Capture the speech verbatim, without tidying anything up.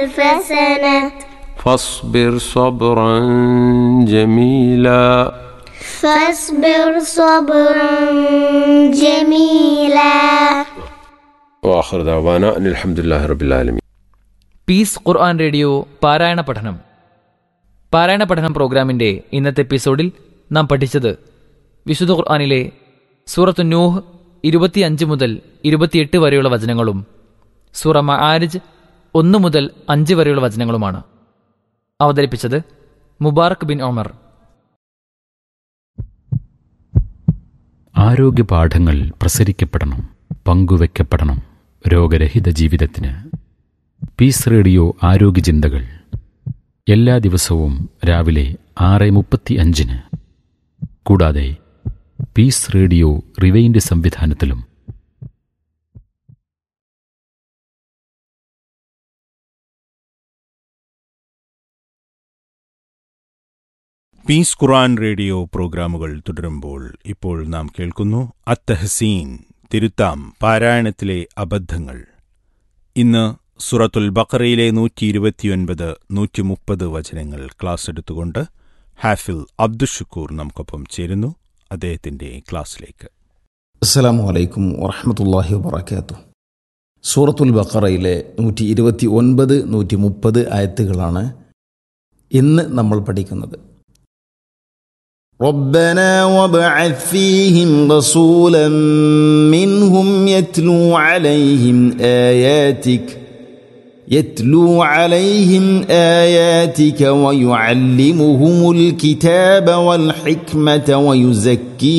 فسنة فاصبر صبرا جميلا فاصبر صبرا جميلا وآخر دعوانا أن الحمد لله رب العالمين. Piece ഖുർആൻ radio പാരായണ പഠനം പാരായണ പഠനം പ്രോഗ്രാമിൻ്റെ ഇന്നത്തെ എപ്പിസോഡിൽ നാം പഠിച്ചത് വിശുദ്ധ ഖുർആനിലെ സൂറത്തു നൂഹ് ഇരുപത്തിയഞ്ച് മുതൽ ഇരുപത്തിയെട്ട് വരെയുള്ള വചനങ്ങളും സൂറ മആരിജ് ഒന്ന് മുതൽ അഞ്ച് വരെയുള്ള വചനങ്ങളുമാണ്. അവതരിപ്പിച്ചത് മുബാറക് ബിൻ ഒമർ. ആരോഗ്യ പാഠങ്ങൾ പ്രസരിക്കപ്പെടണം, പങ്കുവെക്കപ്പെടണം രോഗരഹിത ജീവിതത്തിന്. പീസ് റേഡിയോ ആരോഗ്യ ചിന്തകൾ എല്ലാ ദിവസവും രാവിലെ ആറ് മുപ്പത്തി അഞ്ചിന്. കൂടാതെ പീസ് റേഡിയോ റിവൈൻഡ് സംവിധാനത്തിലും. പീസ് ഖുർആൻ റേഡിയോ പ്രോഗ്രാമുകൾ തുടരുമ്പോൾ ഇപ്പോൾ നാം കേൾക്കുന്നു അത്തഹസീൻ, തിരുത്താം, പാരായണത്തിലെ അബദ്ധങ്ങൾ. ഇന്ന് സൂറത്തുൽ ബഖറയിലെ നൂറ്റി ഇരുപത്തിയൊൻപത് നൂറ്റി മുപ്പത് വചനങ്ങൾ ക്ലാസ് എടുത്തുകൊണ്ട് ഹാഫിൽ അബ്ദുഷുക്കൂർ നമുക്കൊപ്പം ചേരുന്നു. അദ്ദേഹത്തിന്റെ ക്ലാസ്സിലേക്ക്. അസ്സലാമു അലൈക്കും വറഹ്മത്തുള്ളാഹി വബറകാതുഹു. സൂറത്തുൽ ബഖറയിലെ നൂറ്റി ഇരുപത്തി ഒൻപത് നൂറ്റി മുപ്പത് ആയത്തുകളാണ് ഇന്ന് നമ്മൾ പഠിക്കുന്നത്. ربنا وابعث فيهم رسولا منهم يتلو عليهم آياتك يتلو عليهم آياتك ويعلمهم الكتاب والحكمة ويزكيهم